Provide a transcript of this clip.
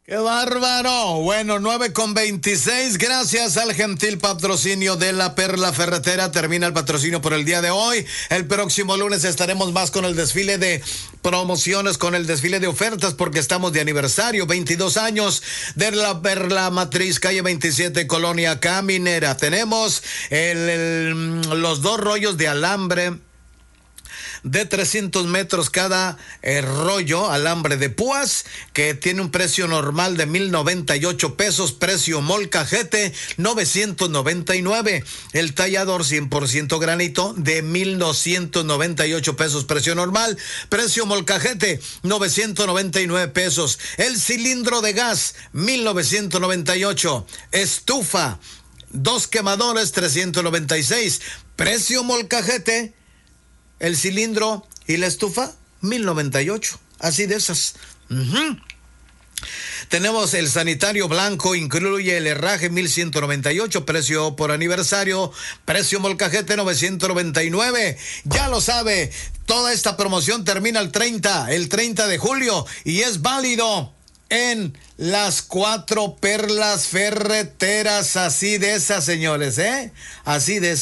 ¡Qué bárbaro! Bueno, 9:26. Gracias al gentil patrocinio de la Perla Ferretera. Termina el patrocinio por el día de hoy. El próximo lunes estaremos más con el desfile de promociones, con el desfile de ofertas, porque estamos de aniversario. 22 años de la Perla Matriz, calle 27, Colonia Caminera. Tenemos los 2 rollos de alambre de 300 metros cada rollo, alambre de púas, que tiene un precio normal de 1,098 pesos, precio molcajete 999. El tallador 100% granito de 1,298 pesos, precio normal, precio molcajete 999 pesos. El cilindro de gas 1,998. Estufa, 2 quemadores 396, precio molcajete. El cilindro y la estufa, 1,098. Así de esas. Tenemos el sanitario blanco, incluye el herraje, 1,198, precio por aniversario, precio molcajete 999. Ya lo sabe, toda esta promoción termina el 30 de julio y es válido en las 4 perlas ferreteras. Así de esas, señores, así de esas.